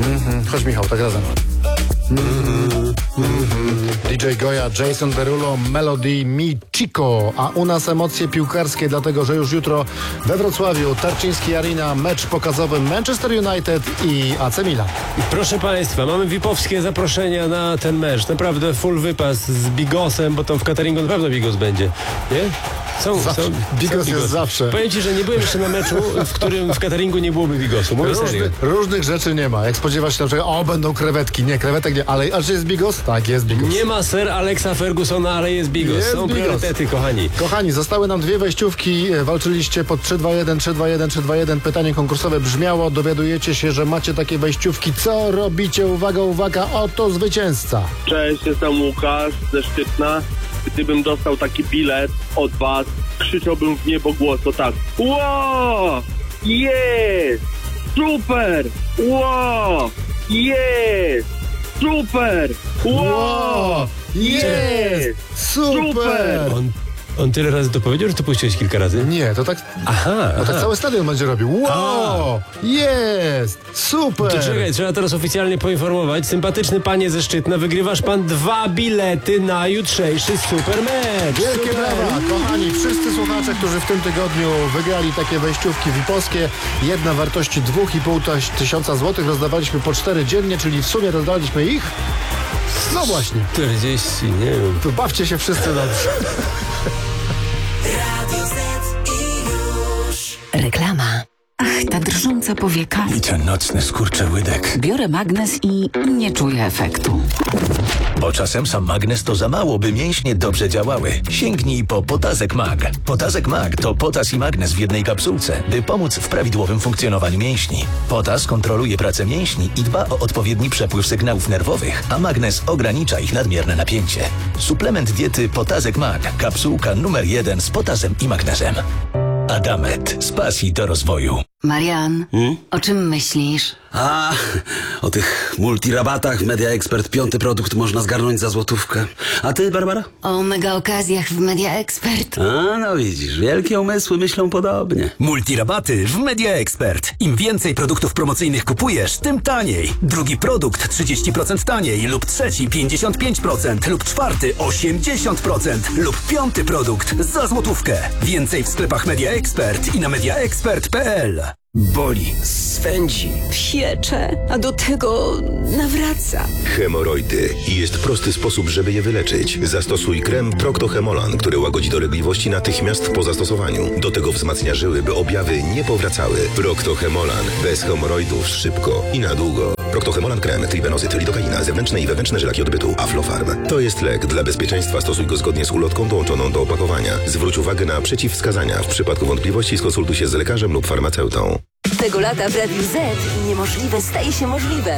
Chodź Michał, tak razem. DJ Goja, Jason Derulo, Melody Mi Chico, a u nas emocje piłkarskie, dlatego że już jutro we Wrocławiu Tarczyński Arena, mecz pokazowy Manchester United i AC Milan. Proszę Państwa, mamy VIP-owskie zaproszenia na ten mecz. Naprawdę full wypas z bigosem, bo tam w cateringu naprawdę bigos będzie, nie? Bigos jest zawsze. Powiem Ci, że nie byłem jeszcze na meczu, w którym w cateringu nie byłoby bigosu. Mówię serio. Różnych rzeczy nie ma. Jak spodziewasz się na przykład, będą krewetki. Nie, krewetek nie, ale czy jest bigos? Tak, jest bigos. Nie ma Sir Alexa Fergusona, ale jest bigos. Są priorytety, kochani. Kochani, zostały nam 2 wejściówki. Walczyliście pod 321, 321, 321. Pytanie konkursowe brzmiało. Dowiadujecie się, że macie takie wejściówki. Co robicie? Uwaga, uwaga, oto zwycięzca. Cześć, jestem Łukasz ze Szczytna. Gdybym dostał taki bilet od was, krzyczałbym w niebo głośno tak. Ło! Jest! Super! Ło! Jest! Super! Ło! Jest! Super! On tyle razy to powiedział, że to puściłeś kilka razy? Nie, to tak. Aha. Tak cały stadion będzie robił. Wow! Jest! Super! To czekaj, trzeba teraz oficjalnie poinformować. Sympatyczny panie ze Szczytna, wygrywasz pan 2 bilety na jutrzejszy super mecz. Wielkie brawa! Kochani, wszyscy słuchacze, którzy w tym tygodniu wygrali takie wejściówki VIP-owskie, jedna wartości 2,5 tysiąca złotych, rozdawaliśmy po 4 dziennie, czyli w sumie rozdaliśmy ich. No właśnie. 40, nie wiem. To bawcie się wszyscy dobrze. Reklama. Ach, ta drżąca powieka. I ten nocny skurczyłydek. Biorę magnes i nie czuję efektu. Bo czasem sam magnes to za mało, by mięśnie dobrze działały. Sięgnij po Potazek Mag. Potazek Mag to potas i magnes w jednej kapsułce, by pomóc w prawidłowym funkcjonowaniu mięśni. Potas kontroluje pracę mięśni i dba o odpowiedni przepływ sygnałów nerwowych, a magnes ogranicza ich nadmierne napięcie. Suplement diety Potazek Mag. Kapsułka numer 1 z potasem i magnezem. Adamet. Z pasji do rozwoju. Marian, o czym myślisz? O tych multirabatach w Media Expert 5. produkt można zgarnąć za złotówkę. A ty, Barbara? O mega okazjach w Media Expert. No widzisz, wielkie umysły myślą podobnie. Multirabaty w Media Expert. Im więcej produktów promocyjnych kupujesz, tym taniej. Drugi produkt 30% taniej lub trzeci 55% lub czwarty 80% lub 5. produkt za złotówkę. Więcej w sklepach Media Expert i na mediaexpert.pl. Boli, swędzi, piecze, a do tego nawraca. Hemoroidy. I jest prosty sposób, żeby je wyleczyć. Zastosuj krem Procto-Hemolan, który łagodzi dolegliwości natychmiast po zastosowaniu. Do tego wzmacnia żyły, by objawy nie powracały. Procto-Hemolan. Bez hemoroidów szybko i na długo. Procto-Hemolan krem, tribenozyt, lidokaina, zewnętrzne i wewnętrzne żylaki odbytu, Aflofarm. To jest lek. Dla bezpieczeństwa stosuj go zgodnie z ulotką dołączoną do opakowania. Zwróć uwagę na przeciwwskazania. W przypadku wątpliwości skonsultuj się z lekarzem lub farmaceutą. Tego lata w Radiu Z niemożliwe staje się możliwe.